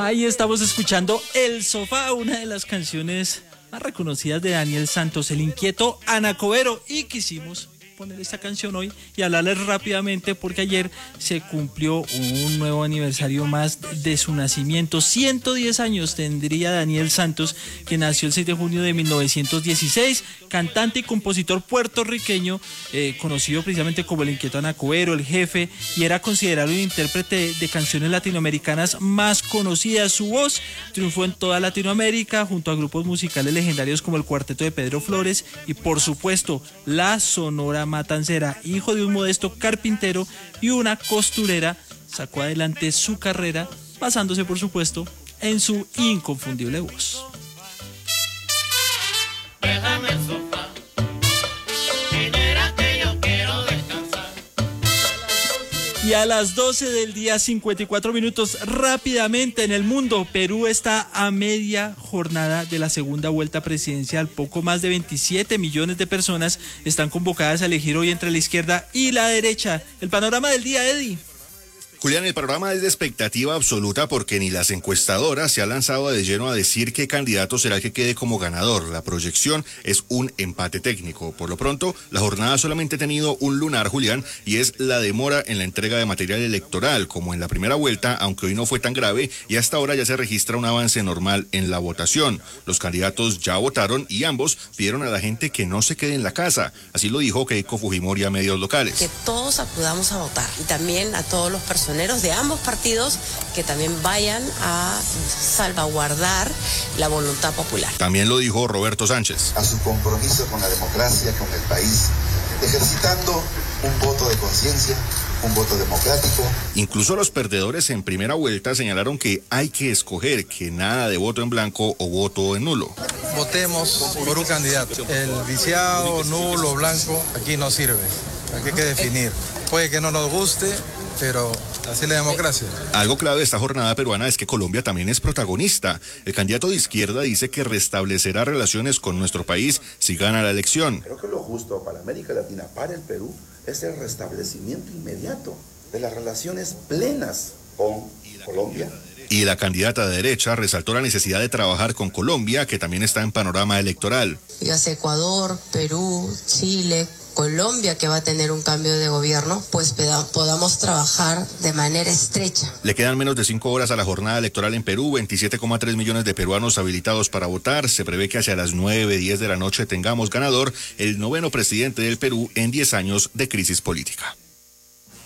Ahí estamos escuchando El Sofá, una de las canciones más reconocidas de Daniel Santos, el inquieto Anacobero, y quisimos poner esta canción hoy y hablarles rápidamente porque ayer se cumplió un nuevo aniversario más de su nacimiento. 110 años tendría Daniel Santos, que nació el 6 de junio de 1916, cantante y compositor puertorriqueño, conocido precisamente como el inquieto Anacobero, el jefe, y era considerado el intérprete de canciones latinoamericanas más conocidas. Su voz triunfó en toda Latinoamérica junto a grupos musicales legendarios como el Cuarteto de Pedro Flores y, por supuesto, la Sonora Matancera. Hijo de un modesto carpintero y una costurera, sacó adelante su carrera basándose, por supuesto, en su inconfundible voz. Déjame el sofá, que yo quiero descansar. Y a las 12 del día, 54 minutos, rápidamente en el mundo. Perú está a media jornada de la segunda vuelta presidencial. Poco más de 27 millones de personas están convocadas a elegir hoy entre la izquierda y la derecha. El panorama del día, Eddie. Julián, el panorama es de expectativa absoluta porque ni las encuestadoras se han lanzado de lleno a decir qué candidato será el que quede como ganador. La proyección es un empate técnico. Por lo pronto, la jornada solamente ha tenido un lunar, Julián, y es la demora en la entrega de material electoral, como en la primera vuelta, aunque hoy no fue tan grave, y hasta ahora ya se registra un avance normal en la votación. Los candidatos ya votaron y ambos pidieron a la gente que no se quede en la casa. Así lo dijo Keiko Fujimori a medios locales. Que todos acudamos a votar y también a todos los personeros de ambos partidos que también vayan a salvaguardar la voluntad popular. También lo dijo Roberto Sánchez. A su compromiso con la democracia, con el país, ejercitando un voto de conciencia, un voto democrático. Incluso los perdedores en primera vuelta señalaron que hay que escoger, que nada de voto en blanco o voto en nulo. Votemos por un candidato. El viciado, nulo, blanco, aquí no sirve. Aquí hay que definir. Puede que no nos guste, pero así es la democracia. Algo clave de esta jornada peruana es que Colombia también es protagonista. El candidato de izquierda dice que restablecerá relaciones con nuestro país si gana la elección. Creo que lo justo para América Latina, para el Perú, es el restablecimiento inmediato de las relaciones plenas con Colombia. Y la candidata de derecha resaltó la necesidad de trabajar con Colombia, que también está en panorama electoral. Ya sea Ecuador, Perú, Chile, Colombia, que va a tener un cambio de gobierno, pues podamos trabajar de manera estrecha. Le quedan menos de 5 horas a la jornada electoral en Perú, 27,3 millones de peruanos habilitados para votar. Se prevé que hacia las 9:10 de la noche tengamos ganador, el 9º presidente del Perú en 10 años de crisis política.